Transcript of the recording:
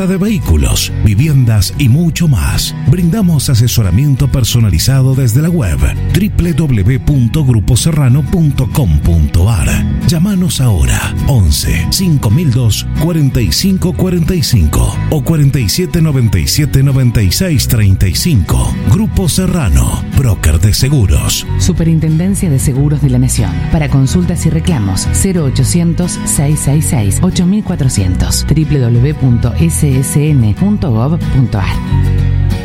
venta de vehículos, viviendas y mucho más. Brindamos asesoramiento personalizado desde la web www.gruposerrano.com.ar. Llámanos ahora 11 5002 4545 o 47 97 96 35. Grupo Serrano, broker de seguros. Superintendencia de Seguros de la Nación. Para consultas y reclamos 0800 666 8400 www.ssn.gov.ar.